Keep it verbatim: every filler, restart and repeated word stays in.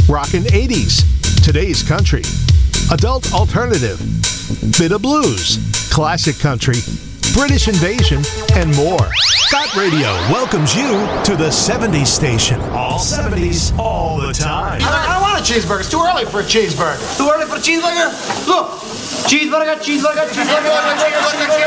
rockin' eighties, today's country, adult alternative, bit of blues, classic country, British invasion, and more. Got Radio welcomes you to the seventies station. All seventies, all the time. I don't want a cheeseburger. It's too early for a cheeseburger. Too early for a cheeseburger? Look. Cheeseburger, cheeseburger, cheeseburger, cheeseburger, cheeseburger,